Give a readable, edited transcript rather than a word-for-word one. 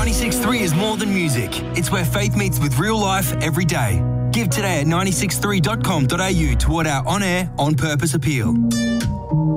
96.3 is more than music. It's where faith meets with real life every day. Give today at 963.com.au toward our on-air, on-purpose appeal.